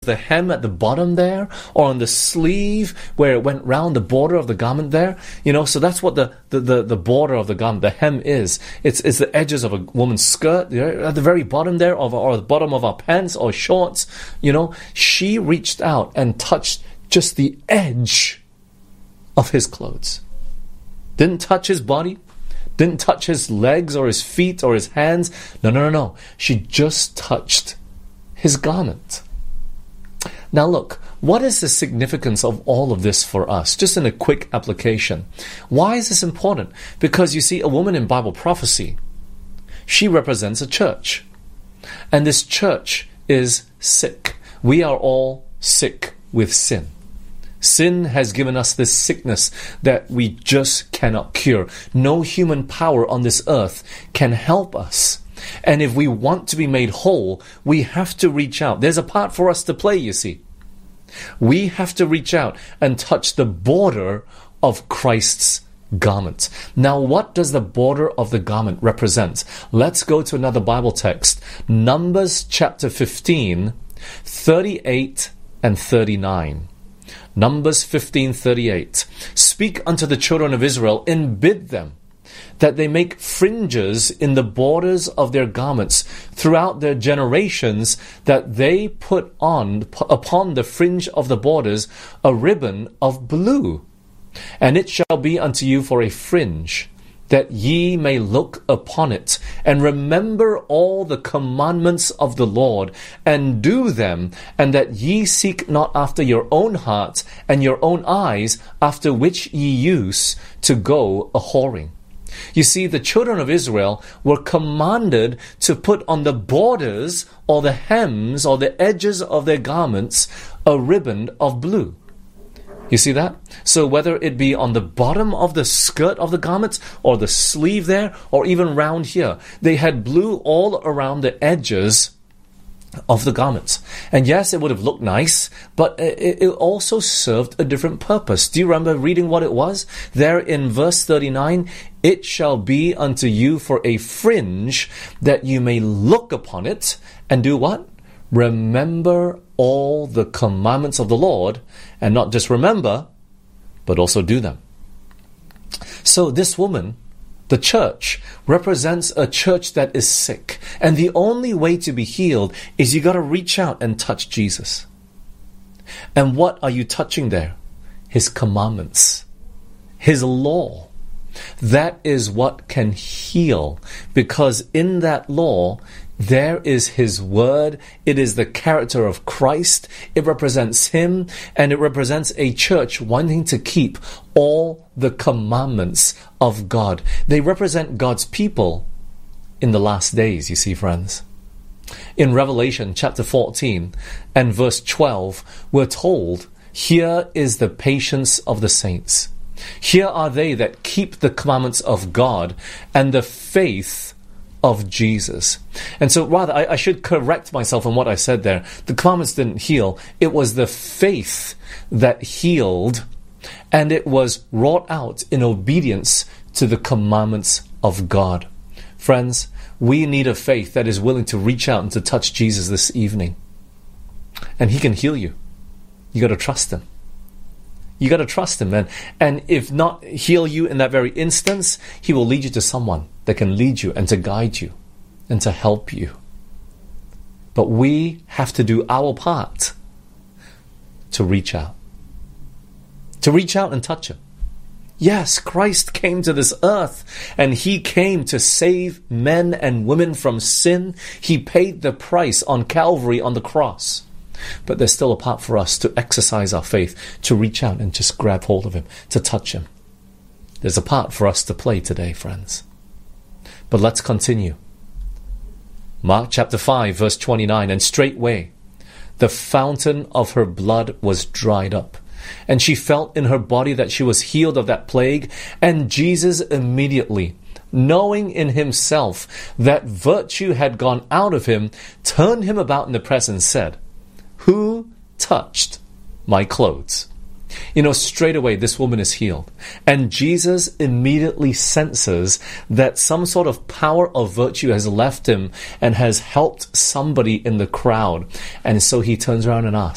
the hem at the bottom there, or on the sleeve where it went round the border of the garment there. So that's what the border of the garment, the hem is. It's the edges of a woman's skirt, at the very bottom there, or the bottom of our pants or shorts. She reached out and touched just the edge of his clothes. Didn't touch his body, didn't touch his legs or his feet or his hands. No. She just touched his garment. Now look, what is the significance of all of this for us? Just in a quick application. Why is this important? Because you see, a woman in Bible prophecy, she represents a church. And this church is sick. We are all sick with sin. Sin has given us this sickness that we just cannot cure. No human power on this earth can help us. And if we want to be made whole, we have to reach out. There's a part for us to play, you see. We have to reach out and touch the border of Christ's garment. Now, what does the border of the garment represent? Let's go to another Bible text. Numbers chapter 15, 38 and 39. Numbers 15:38. Speak unto the children of Israel and bid them that they make fringes in the borders of their garments throughout their generations, that they put on upon the fringe of the borders a ribbon of blue. And it shall be unto you for a fringe, that ye may look upon it, and remember all the commandments of the Lord, and do them, and that ye seek not after your own heart and your own eyes, after which ye use to go a-whoring. You see, the children of Israel were commanded to put on the borders, or the hems, or the edges of their garments, a ribbon of blue. You see that? So whether it be on the bottom of the skirt of the garments, or the sleeve there, or even round here, they had blue all around the edges of the garments. And yes, it would have looked nice, but it also served a different purpose. Do you remember reading what it was? There in verse 39, it shall be unto you for a fringe, that you may look upon it, and do what? Remember all the commandments of the Lord, and not just remember, but also do them. So this woman, the church, represents a church that is sick. And the only way to be healed is you got to reach out and touch Jesus. And what are you touching there? His commandments, His law. That is what can heal, because in that law, there is His word. It is the character of Christ. It represents Him, and it represents a church wanting to keep all the commandments of God. They represent God's people in the last days, you see, friends. In Revelation chapter 14 and verse 12, we're told, here is the patience of the saints. Here are they that keep the commandments of God and the faith of Jesus. And so rather, I should correct myself on what I said there. The commandments didn't heal. It was the faith that healed, and it was wrought out in obedience to the commandments of God. Friends, we need a faith that is willing to reach out and to touch Jesus this evening. And He can heal you. You got to trust Him. You got to trust Him. And if not heal you in that very instance, He will lead you to someone that can lead you and to guide you and to help you. But we have to do our part to reach out. To reach out and touch Him. Yes, Christ came to this earth, and He came to save men and women from sin. He paid the price on Calvary on the cross. But there's still a part for us to exercise our faith, to reach out and just grab hold of Him, to touch Him. There's a part for us to play today, friends. But let's continue. Mark chapter 5, verse 29, and straightway the fountain of her blood was dried up, and she felt in her body that she was healed of that plague. And Jesus immediately, knowing in Himself that virtue had gone out of him, turned Him about in the press and said, who touched my clothes? You know, straight away this woman is healed. And Jesus immediately senses that some sort of power of virtue has left Him and has helped somebody in the crowd. And so He turns around and asks,